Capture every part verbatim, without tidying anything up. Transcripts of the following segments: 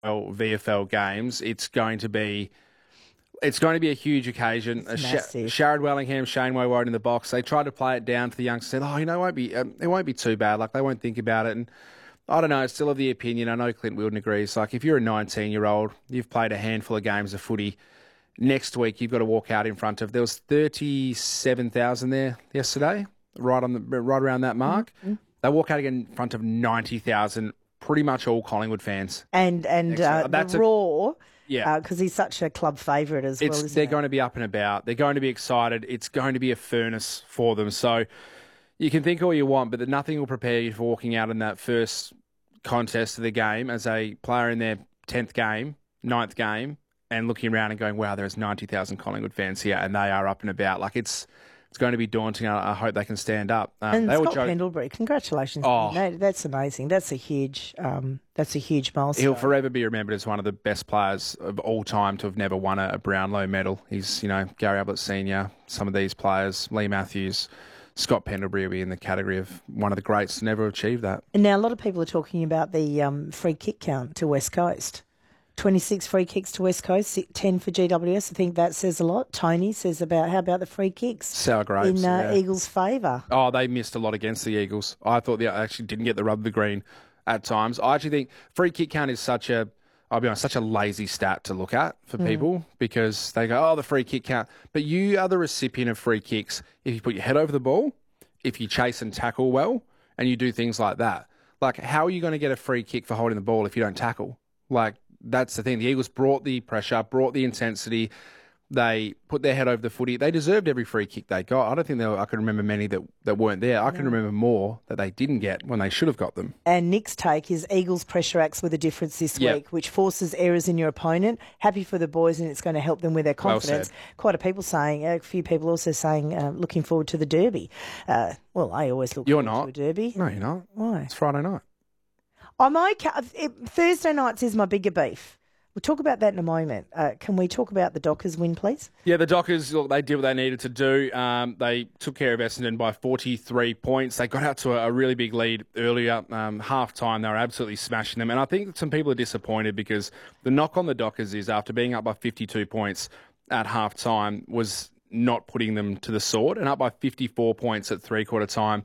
V F L games, it's going to be it's going to be a huge occasion. It's Sh- massive. Sharad Wellingham, Shane Woewode in the box. They tried to play it down to the youngsters. Said, "Oh, you know, it won't be um, it won't be too bad. Like they won't think about it." And I don't know. Still of the opinion. I know Clint Wilden agrees. Like if you're a nineteen-year-old, you've played a handful of games of footy. Next week, you've got to walk out in front of. There was thirty-seven thousand there yesterday, right on the right around that mark. Mm-hmm. They walk out again in front of ninety thousand. Pretty much all Collingwood fans. And and uh, That's the a, Raw, yeah, because uh, he's such a club favourite as it's, well. Isn't they're it? going to be up and about. They're going to be excited. It's going to be a furnace for them. So you can think all you want, but nothing will prepare you for walking out in that first contest of the game as a player in their tenth game, ninth game, and looking around and going, wow, there's ninety thousand Collingwood fans here, and they are up and about. Like, it's it's going to be daunting. I, I hope they can stand up. Um, and they Scott joke- Pendlebury, congratulations. Oh. That, that's amazing. That's a huge um, that's a huge milestone. He'll forever be remembered as one of the best players of all time to have never won a, a Brownlow medal. He's, you know, Gary Ablett Senior, some of these players, Lee Matthews, Scott Pendlebury will be in the category of one of the greats to never achieve that. And now a lot of people are talking about the um, free kick count to West Coast. twenty-six free kicks to West Coast, ten for G W S. I think that says a lot. Tony says about, how about the free kicks? Sour grapes. In uh, yeah. Eagles' favour. Oh, they missed a lot against the Eagles. I thought they actually didn't get the rub of the green at times. I actually think free kick count is such a, I'll be honest, such a lazy stat to look at for mm. people because they go, oh, the free kick count. But you are the recipient of free kicks if you put your head over the ball, if you chase and tackle well, and you do things like that. Like, how are you going to get a free kick for holding the ball if you don't tackle? Like, that's the thing. The Eagles brought the pressure, brought the intensity. They put their head over the footy. They deserved every free kick they got. I don't think they were, I can remember many that, that weren't there. I can remember more that they didn't get when they should have got them. And Nick's take is Eagles pressure acts with a difference this yep. week, which forces errors in your opponent. Happy for the boys, and it's going to help them with their confidence. Well said. Quite a people saying, a few people also saying, uh, looking forward to the Derby. Uh, well, I always look you're forward not. to a Derby. No, you're not. Why? It's Friday night. I'm okay. It, Thursday nights is my bigger beef. We'll talk about that in a moment. Uh, can we talk about the Dockers win, please? Yeah, the Dockers, look, they did what they needed to do. Um, they took care of Essendon by forty-three points. They got out to a, a really big lead earlier. Um, half-time, they were absolutely smashing them. And I think some people are disappointed because the knock on the Dockers is after being up by fifty-two points at half-time was not putting them to the sword. And up by fifty-four points at three-quarter time.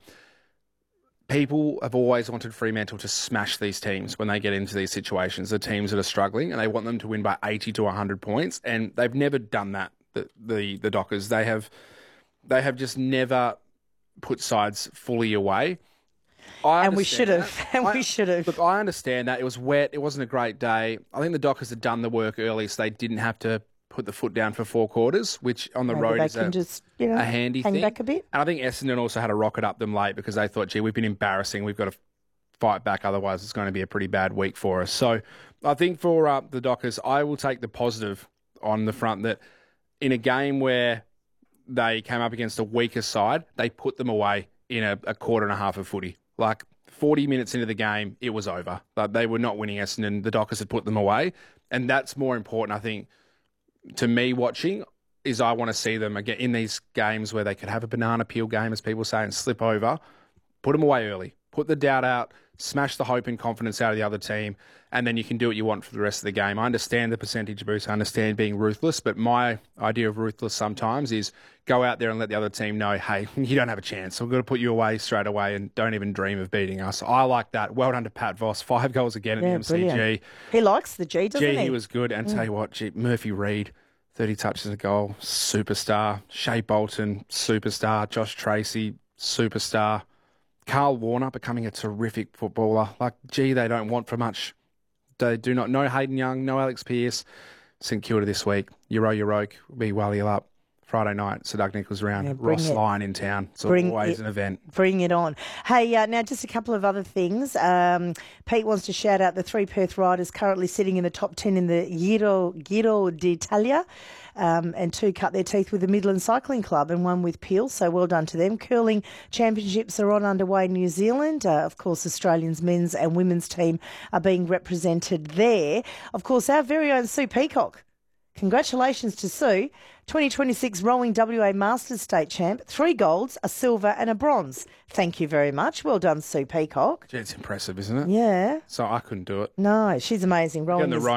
People have always wanted Fremantle to smash these teams when they get into these situations, the teams that are struggling, and they want them to win by eighty to one hundred points, and they've never done that, the the, the Dockers. They have they have just never put sides fully away. I and we should have. And I, we should have. Look, I understand that. It was wet. It wasn't a great day. I think the Dockers had done the work early, so they didn't have to put the foot down for four quarters, which on the Maybe road they is can a, just, you know, a handy hang thing. back a bit. And I think Essendon also had a rocket up them late because they thought, gee, we've been embarrassing. We've got to fight back. Otherwise, it's going to be a pretty bad week for us. So I think for uh, the Dockers, I will take the positive on the front that in a game where they came up against a weaker side, they put them away in a, a quarter and a half of footy. Like forty minutes into the game, it was over. Like they were not winning Essendon. The Dockers had put them away. And that's more important, I think, to me watching, is I want to see them again in these games where they could have a banana peel game, as people say, and slip over, put them away early, put the doubt out, smash the hope and confidence out of the other team, and then you can do what you want for the rest of the game. I understand the percentage boost, I understand being ruthless, but my idea of ruthless sometimes is go out there and let the other team know, hey, you don't have a chance. We're going to put you away straight away and don't even dream of beating us. I like that. Well done to Pat Voss. Five goals again at yeah, the M C G. Brilliant. He likes the G, doesn't G, he? he was good. And mm. tell you what, G, Murphy Reid, thirty touches a goal, superstar. Shea Bolton, superstar. Josh Tracy, superstar. Carl Warner becoming a terrific footballer. Like, gee, they don't want for much. They do not. No Hayden Young, no Alex Pearce. St Kilda this week. Euro Euroke, be Wally up. Friday night, Sir Doug Nichols round. Yeah, Ross it. Lyon in town. It's bring always it, an event. Bring it on. Hey, uh, now just a couple of other things. Um, Pete wants to shout out the three Perth riders currently sitting in the top ten in the Giro, Giro d'Italia. Um, and two cut their teeth with the Midland Cycling Club and one with Peel, so well done to them. Curling championships are on underway in New Zealand. Uh, of course, Australians' men's and women's team are being represented there. Of course, our very own Sue Peacock Congratulations to Sue, twenty twenty-six Rowing W A Masters State Champ, three golds, a silver and a bronze. Thank you very much. Well done, Sue Peacock. Gee, it's impressive, isn't it? Yeah. So I couldn't do it. No, she's amazing. Rowing Getting the is- right